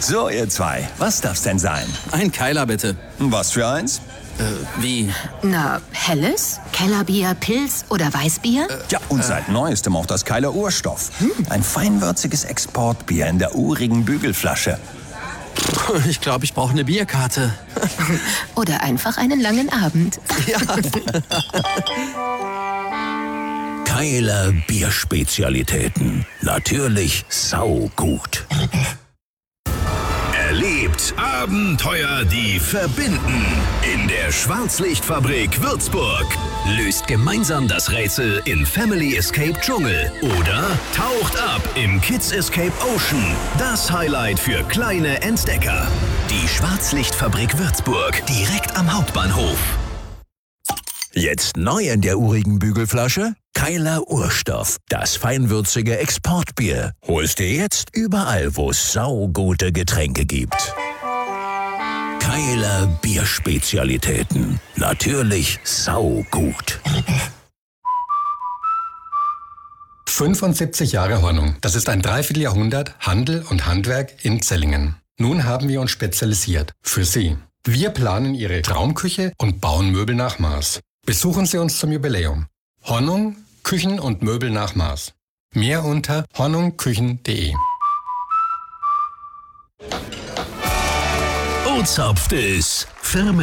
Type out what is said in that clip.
So, ihr zwei, was darf's denn sein? Ein Keiler bitte. Was für eins? Wie? Na, helles? Kellerbier, Pils oder Weißbier? Ja, und seit neuestem auch das Keiler Urstoff. Ein feinwürziges Exportbier in der urigen Bügelflasche. Ich glaube, ich brauche eine Bierkarte. Oder einfach einen langen Abend. Ja. Keiler Bierspezialitäten. Natürlich saugut. Erlebt Abenteuer, die verbinden. In der Schwarzlichtfabrik Würzburg. Löst gemeinsam das Rätsel in Family Escape Dschungel. Oder taucht ab im Kids Escape Ocean. Das Highlight für kleine Entdecker. Die Schwarzlichtfabrik Würzburg. Direkt am Hauptbahnhof. Jetzt neu in der urigen Bügelflasche? Keiler Urstoff, das feinwürzige Exportbier. Holst dir jetzt überall, wo es saugute Getränke gibt. Keiler Bierspezialitäten. Natürlich saugut. 75 Jahre Hornung. Das ist ein Dreivierteljahrhundert Handel und Handwerk in Zellingen. Nun haben wir uns spezialisiert. Für Sie. Wir planen Ihre Traumküche und bauen Möbel nach Maß. Besuchen Sie uns zum Jubiläum. Hornung, Küchen und Möbel nach Maß. Mehr unter hornungküchen.de. Ozapft es.